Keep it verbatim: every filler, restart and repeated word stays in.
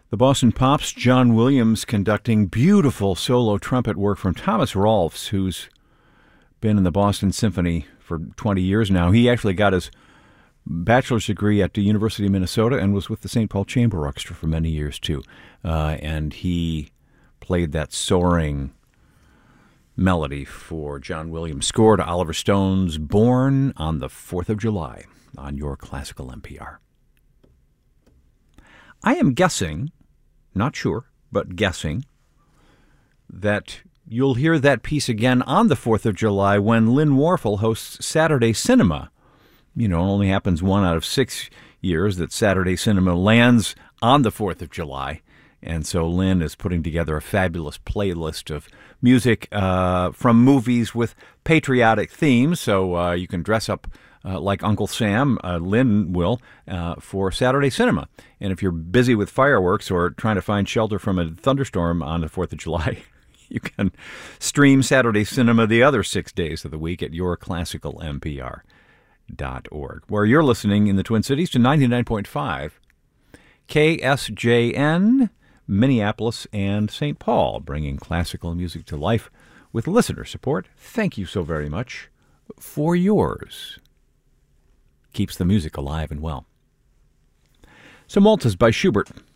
The Boston Pops, John Williams conducting beautiful solo trumpet work from Thomas Rolfes, who's been in the Boston Symphony for twenty years now. He actually got his bachelor's degree at the University of Minnesota and was with the Saint Paul Chamber Orchestra for many years, too. Uh, and he played that soaring melody for John Williams' score to Oliver Stone's Born on the fourth of July on your Classical N P R. I am guessing, not sure, but guessing, that you'll hear that piece again on the fourth of July when Lynn Warfel hosts Saturday Cinema. You know, it only happens one out of six years that Saturday Cinema lands on the fourth of July. And so Lynn is putting together a fabulous playlist of music uh, from movies with patriotic themes. So uh, you can dress up uh, like Uncle Sam, uh, Lynn will, uh, for Saturday Cinema. And if you're busy with fireworks or trying to find shelter from a thunderstorm on the fourth of July, you can stream Saturday Cinema the other six days of the week at your classical N P R dot org, where you're listening in the Twin Cities to ninety-nine point five K S J N, Minneapolis and Saint Paul, bringing classical music to life with listener support. Thank you so very much for yours. Keeps the music alive and well. Some Maltas by Schubert.